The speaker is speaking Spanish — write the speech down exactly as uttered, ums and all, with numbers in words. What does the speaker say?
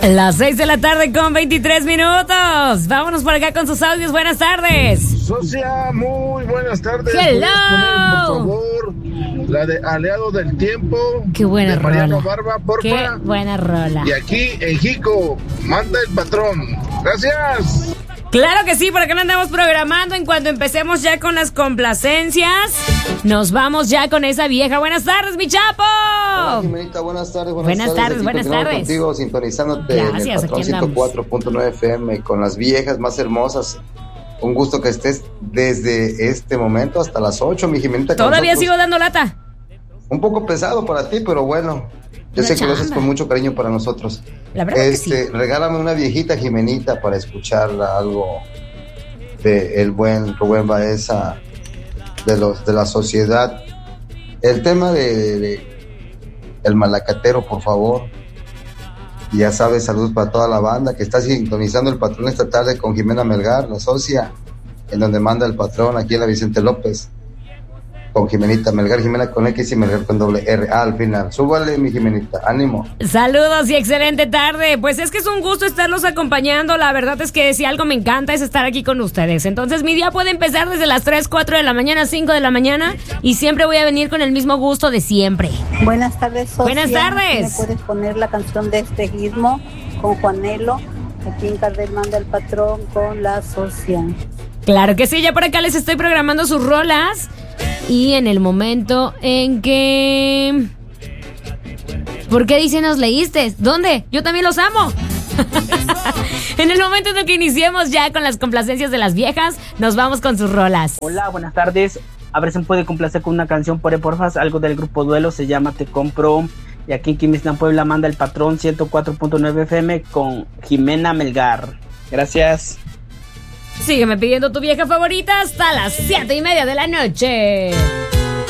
Las seis de la tarde con veintitrés minutos. Vámonos por acá con sus audios. Buenas tardes. Socia, muy buenas tardes. Hello. Poner, por favor, la de Aliado del Tiempo. Qué buena de Mariano rola. Barba, porfa. Qué buena rola. Y aquí en Jico, manda el patrón. Gracias. Claro que sí, por acá no andamos programando. En cuanto empecemos ya con las complacencias, nos vamos ya con esa vieja. Buenas tardes, mi Chapo. Hola, Jimenita, buenas tardes. Buenas, buenas tardes, tardes, buenas tardes. Contigo, sintonizándote Gracias, en el patrón ciento cuatro punto nueve F M con las viejas más hermosas. Un gusto que estés desde este momento hasta las ocho, mi Jimenita. Todavía sigo dando lata. Un poco pesado para ti, pero bueno. Yo Una sé que lo chamba. haces con mucho cariño para nosotros. La verdad este, que sí. Regálame una viejita Jimenita para escucharla, algo de el buen Rubén Baeza, de los de la sociedad. El tema de, de, de el malacatero, por favor. Y ya sabes, saludos para toda la banda que está sintonizando el patrón esta tarde con Jimena Melgar, la socia, en donde manda el patrón aquí en la Vicente López. Con Jimenita Melgar, Jimena con X y Melgar con doble R A al final. Súbale, mi Jimenita, ánimo. Saludos y excelente tarde. Pues es que es un gusto estarlos acompañando. La verdad es que si algo me encanta es estar aquí con ustedes. Entonces mi día puede empezar desde las tres, cuatro de la mañana, cinco de la mañana. Y siempre voy a venir con el mismo gusto de siempre. Buenas tardes, socia. Buenas tardes. ¿Me puedes poner la canción de Espejismo con Juanelo? Aquí en Cardel manda el patrón con la socia. Claro que sí, ya por acá les estoy programando sus rolas. Y en el momento en que... ¿Por qué dice nos leíste? ¿Dónde? Yo también los amo. En el momento en que iniciemos ya con las complacencias de las viejas, nos vamos con sus rolas. Hola, buenas tardes. A ver si me puede complacer con una canción por ahí, porfa. Algo del grupo Duelo, se llama Te Compro. Y aquí en Quimistán, Puebla, manda el patrón ciento cuatro punto nueve F M con Jimena Melgar. Gracias. Sígueme pidiendo tu vieja favorita hasta las siete y media de la noche.